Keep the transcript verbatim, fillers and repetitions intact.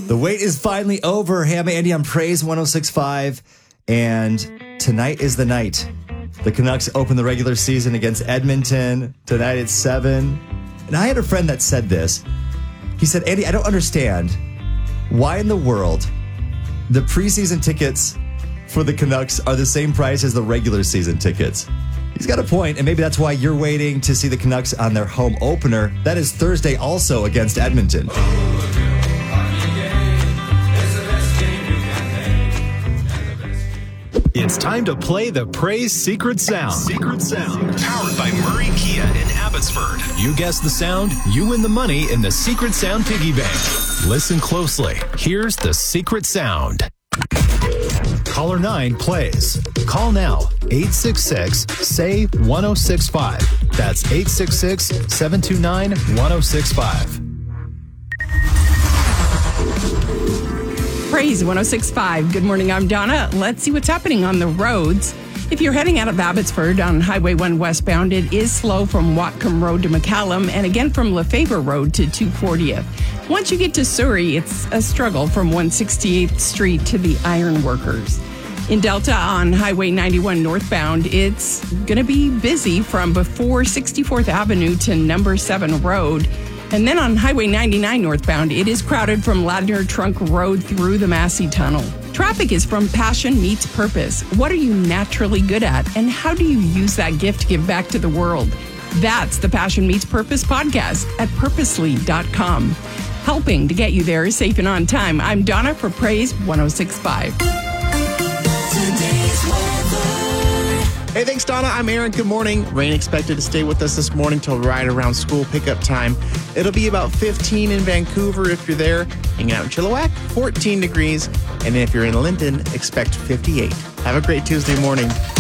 The wait is finally over. Hey, I'm Andy on Praise one oh six point five, and tonight is the night. The Canucks open the regular season against Edmonton. Tonight at seven. And I had a friend that said this. He said, Andy, I don't understand why in the world the preseason tickets for the Canucks are the same price as the regular season tickets. He's got a point, and maybe that's why you're waiting to see the Canucks on their home opener. That is Thursday also against Edmonton. It's time to play the Praise Secret Sound. Secret Sound. Powered by Murray Kia in Abbotsford. You guess the sound, you win the money in the Secret Sound Piggy Bank. Listen closely. Here's the Secret Sound. Caller nine plays. Call now. eight six six, S A Y, one oh six five. That's eight six six, seven two nine, one oh six five. Praise one oh six point five. Good morning, I'm Donna. Let's see what's happening on the roads. If you're heading out of Abbotsford on Highway one westbound, it is slow from Whatcom Road to McCallum and again from Lefebvre Road to two fortieth. Once you get to Surrey, it's a struggle from one sixty-eighth Street to the Ironworkers. In Delta on Highway ninety-one northbound, it's going to be busy from before sixty-fourth Avenue to number seven Road. And then on Highway ninety-nine northbound, it is crowded from Ladner Trunk Road through the Massey Tunnel. Traffic is from Passion Meets Purpose. What are you naturally good at, and how do you use that gift to give back to the world? That's the Passion Meets Purpose podcast at purposely dot com. Helping to get you there safe and on time. I'm Donna for Praise one oh six point five. Hey, thanks, Donna. I'm Aaron. Good morning. Rain expected to stay with us this morning till right around school pickup time. It'll be about fifteen in Vancouver if you're there. Hanging out in Chilliwack, fourteen degrees. And if you're in Lyndon, expect fifty-eight. Have a great Tuesday morning.